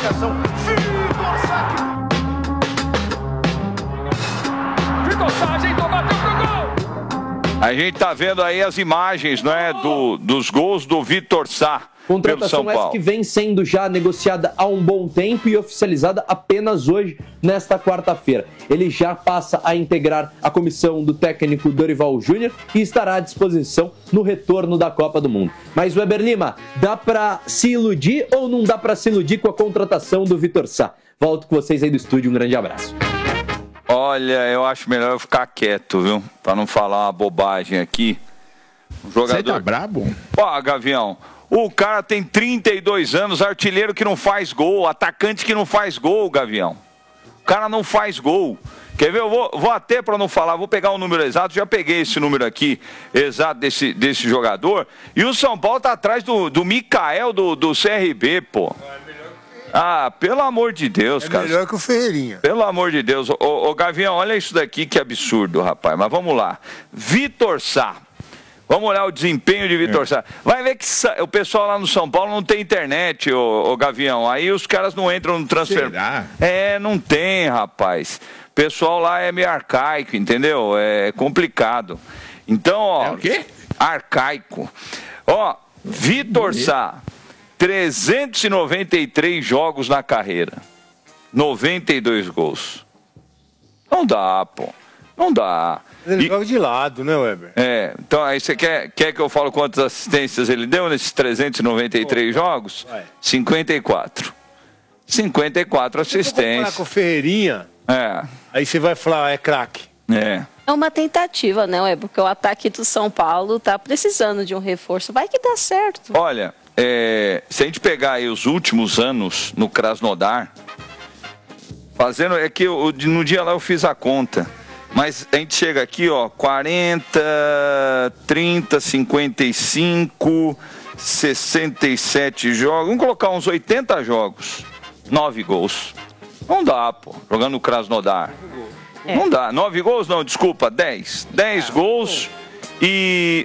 marcação. Vitor Sá ajeitou, bateu pro gol. A gente tá vendo aí as imagens, não é, dos gols do Vitor Sá. Contratação essa que vem sendo já negociada há um bom tempo e oficializada apenas hoje, nesta quarta-feira. Ele já passa a integrar a comissão do técnico Dorival Júnior e estará à disposição no retorno da Copa do Mundo. Mas, Weber Lima, dá para se iludir ou não dá para se iludir com a contratação do Vitor Sá? Volto com vocês aí do estúdio, um grande abraço. Olha, eu acho melhor eu ficar quieto, viu? Para não falar uma bobagem aqui. Você tá brabo? Ó, Gavião... O cara tem 32 anos, artilheiro que não faz gol, atacante que não faz gol, Gavião. O cara não faz gol. Quer ver? Eu vou até, para não falar, vou pegar o número exato, já peguei esse número aqui, exato desse jogador. E o São Paulo tá atrás do Mikael, do CRB, pô. Ah, pelo amor de Deus, cara. É melhor que o Ferreirinha. Pelo amor de Deus. Ô, Gavião, olha isso daqui, que absurdo, rapaz. Mas vamos lá. Vitor Sá. Vamos olhar o desempenho de Vitor Sá. Vai ver que o pessoal lá no São Paulo não tem internet, ô Gavião. Aí os caras não entram no transfer. Será? Não tem, rapaz. O pessoal lá é meio arcaico, entendeu? É complicado. Então, ó... É o quê? Arcaico. Ó, Vitor Sá, 393 jogos na carreira. 92 gols. Não dá, pô. Não dá. Ele joga de lado, né, Weber? Então aí você quer que eu fale quantas assistências ele deu nesses 393 jogos? Vai. 54. 54 assistências. Se comparar com o Ferreirinha, aí você vai falar, é craque. É uma tentativa, né, Weber? Porque o ataque do São Paulo tá precisando de um reforço. Vai que dá certo. Olha, se a gente pegar aí os últimos anos no Krasnodar, é que no dia lá eu fiz a conta. Mas a gente chega aqui, ó, 40, 30, 55, 67 jogos. Vamos colocar uns 80 jogos. 9 gols. Não dá, pô. Jogando no Krasnodar. Não dá. 9 gols? Não, desculpa. 10. 10 gols e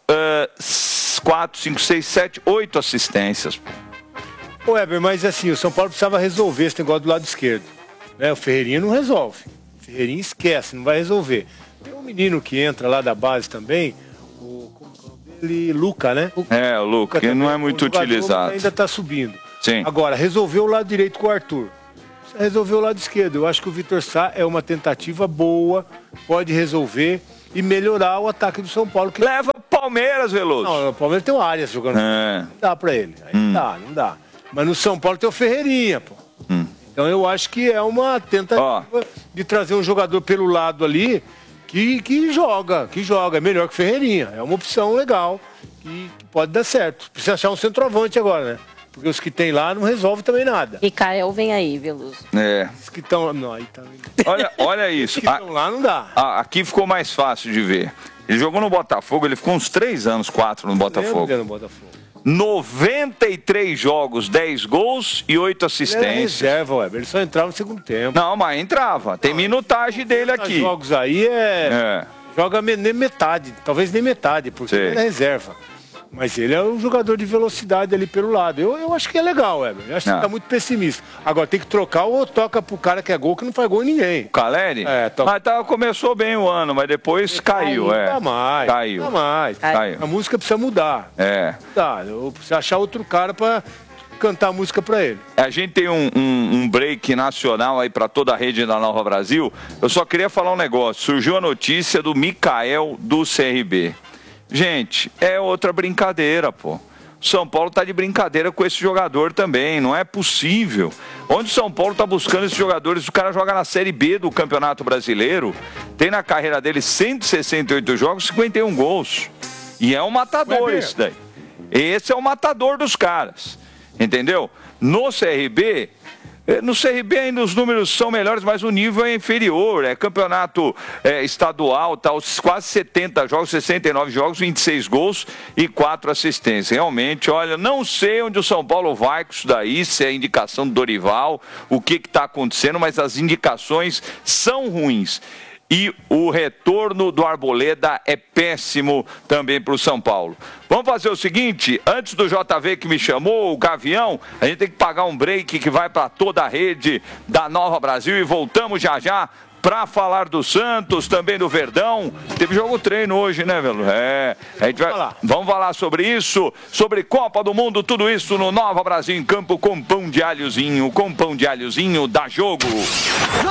4, 5, 6, 7, 8 assistências. Ô, Weber, mas assim, o São Paulo precisava resolver esse negócio do lado esquerdo. Né? O Ferreirinha não resolve. Ferreirinha esquece, não vai resolver. Tem um menino que entra lá da base também, Luca, né? O Luca, que não é muito utilizado. Ainda está subindo. Sim. Agora, resolveu o lado direito com o Arthur. Resolveu o lado esquerdo. Eu acho que o Vitor Sá é uma tentativa boa, pode resolver e melhorar o ataque do São Paulo. Que... Leva o Palmeiras, Veloso. Não, o Palmeiras tem o Arias jogando. Não dá pra ele. Aí não dá. Mas no São Paulo tem o Ferreirinha, pô. Então eu acho que é uma tentativa de trazer um jogador pelo lado ali que joga. É melhor que o Ferreirinha. É uma opção legal que pode dar certo. Precisa achar um centroavante agora, né? Porque os que tem lá não resolve também nada. Mikael vem aí, Veloso. Os que estão... Não, aí tá... Olha isso. Os que estão lá não dá. Aqui ficou mais fácil de ver. Ele jogou no Botafogo, ele ficou uns 3 anos, 4 no Botafogo. 93 jogos, 10 gols e 8 assistências. Ele é reserva, Weber. Ele só entrava no segundo tempo. Não, mas entrava. Tem minutagem dele aqui. Jogos aí joga nem metade, talvez nem metade, porque ele é reserva. Mas ele é um jogador de velocidade ali pelo lado. Eu acho que é legal, Weber. Eu acho que você tá muito pessimista. Agora tem que trocar ou toca pro cara que é gol, que não faz gol em ninguém. O Caleri? Mas começou bem o ano, mas depois caiu. Não dá mais. Caiu. Não dá mais. Caiu. A música precisa mudar. Eu preciso achar outro cara pra cantar a música pra ele. A gente tem um break nacional aí pra toda a rede da Nova Brasil. Eu só queria falar um negócio. Surgiu a notícia do Mikael do CRB. Gente, é outra brincadeira, pô. São Paulo tá de brincadeira com esse jogador também, não é possível. Onde o São Paulo tá buscando esses jogadores? O cara joga na Série B do Campeonato Brasileiro, tem na carreira dele 168 jogos, 51 gols. E é um matador isso daí. Esse é o matador dos caras, entendeu? No CRB ainda os números são melhores, mas o nível é inferior. É campeonato estadual, tá, quase 70 jogos, 69 jogos, 26 gols e 4 assistências. Realmente, olha, não sei onde o São Paulo vai com isso daí, se é indicação do Dorival, o que está acontecendo, mas as indicações são ruins. e o retorno do Arboleda é péssimo também para o São Paulo. Vamos fazer o seguinte, antes do JV que me chamou, o Gavião, a gente tem que pagar um break que vai para toda a rede da Nova Brasil e voltamos já já para falar do Santos, também do Verdão. Teve jogo treino hoje, né, velho? A gente vamos falar sobre isso, sobre Copa do Mundo, tudo isso no Nova Brasil em Campo com pão de alhozinho, dá jogo.